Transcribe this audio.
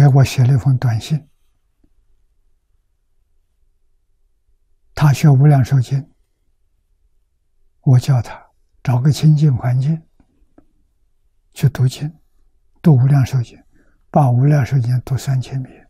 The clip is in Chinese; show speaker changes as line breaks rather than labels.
给我写了一封短信，他学无量寿经，我叫他找个清净环境去读经，读无量寿经，把无量寿经读3000遍。